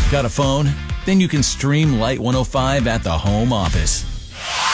Got a phone? Then you can stream Light 105 at the home office.